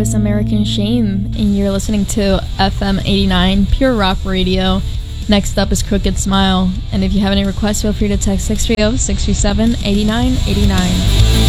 was American Shame, and you're listening to FM 89, Pure Rock Radio. Next up is Crooked Smile, and if you have any requests, feel free to text 630-637-8989.